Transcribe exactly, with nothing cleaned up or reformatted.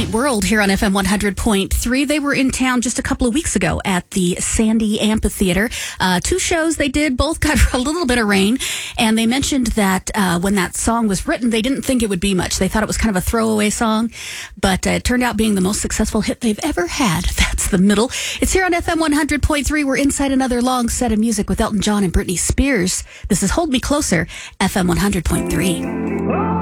Night World here on F M one hundred point three. They were in town just a couple of weeks ago at the Sandy Amphitheater. Uh, two shows they did, both got a little bit of rain. And they mentioned that uh, when that song was written, they didn't think it would be much. They thought it was kind of a throwaway song, but uh, it turned out being the most successful hit they've ever had. That's The Middle. It's here on F M one hundred point three. We're inside another long set of music with Elton John and Britney Spears. This is Hold Me Closer, F M one hundred point three.